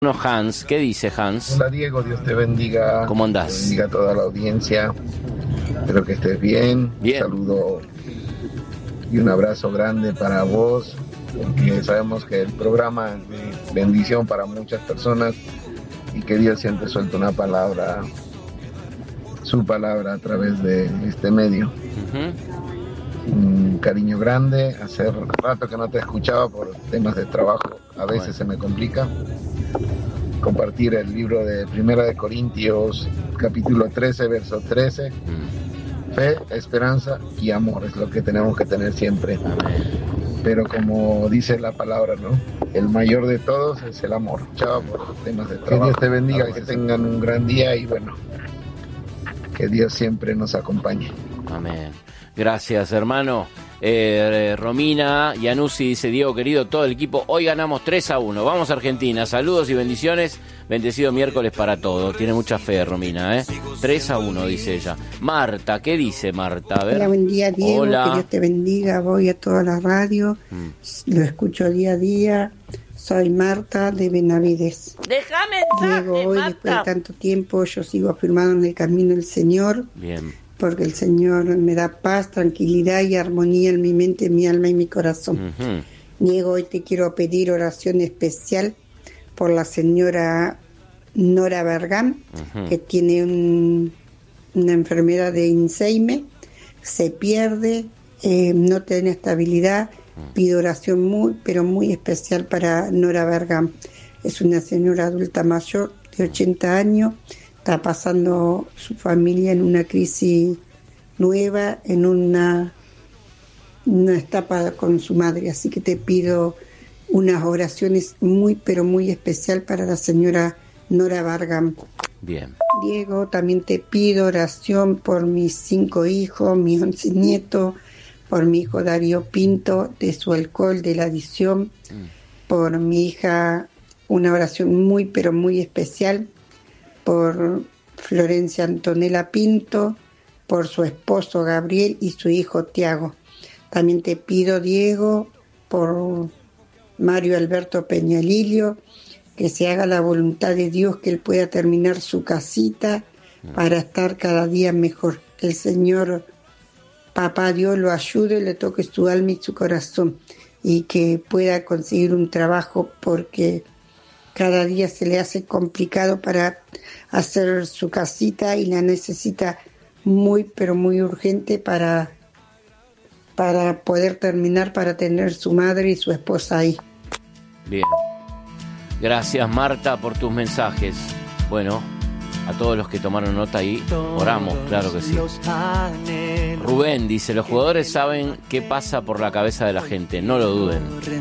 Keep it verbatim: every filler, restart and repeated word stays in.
Hans, ¿qué dice Hans? Hola Diego, Dios te bendiga. ¿Cómo andás? Te bendiga a toda la audiencia. Espero que estés bien. Bien. Un saludo y un abrazo grande para vos, porque sabemos que el programa es de bendición para muchas personas y que Dios siempre suelta una palabra, su palabra a través de este medio. Uh-huh. Un cariño grande. Hace rato que no te escuchaba por temas de trabajo, a veces bueno. se me complica. Compartir el libro de Primera de Corintios, capítulo trece, verso trece. Mm. Fe, esperanza y amor es lo que tenemos que tener siempre. Amén. Pero como dice la palabra, ¿no? El mayor de todos es el amor. Chao por temas de trabajo. Que Dios te bendiga, y que tengan un gran día y bueno, que Dios siempre nos acompañe. Amén. Gracias, hermano. Eh, Romina Yanussi dice: Diego querido, todo el equipo, hoy ganamos tres a uno, vamos a Argentina, saludos y bendiciones, bendecido miércoles para todos. Tiene mucha fe Romina, ¿eh? tres a uno dice ella. Marta, ¿qué dice Marta? A ver. Hola, buen día Diego. Hola. Que Dios te bendiga, voy a toda la radio, mm. lo escucho día a día. Soy Marta de Benavides. Déjame Diego, hoy Marta. Después de tanto tiempo yo sigo afirmado en el camino del Señor. Bien. Porque el Señor me da paz, tranquilidad y armonía en mi mente, mi alma y mi corazón. Uh-huh. Diego, hoy te quiero pedir oración especial por la señora Nora Bergam, uh-huh. que tiene un, una enfermedad de Alzheimer, se pierde, eh, no tiene estabilidad. Uh-huh. Pido oración muy, pero muy especial para Nora Bergam. Es una señora adulta mayor de ochenta años. Está pasando su familia en una crisis nueva, en una, una etapa con su madre. Así que te pido unas oraciones muy, pero muy especial para la señora Nora Bergam. Bien. Diego, también te pido oración por mis cinco hijos, mis once nietos, por mi hijo Darío Pinto, de su alcohol, de la adicción, mm. por mi hija, una oración muy, pero muy especial, por Florencia Antonella Pinto, por su esposo Gabriel y su hijo Tiago. También te pido, Diego, por Mario Alberto Peñalillo, que se haga la voluntad de Dios, que él pueda terminar su casita para estar cada día mejor. Que el Señor, Papá Dios, lo ayude, le toque su alma y su corazón y que pueda conseguir un trabajo, porque cada día se le hace complicado para hacer su casita y la necesita muy, pero muy urgente para, para poder terminar, para tener su madre y su esposa ahí. Bien. Gracias, Marta, por tus mensajes. Bueno, a todos los que tomaron nota ahí, oramos, claro que sí. Rubén dice: los jugadores saben qué pasa por la cabeza de la gente, no lo duden.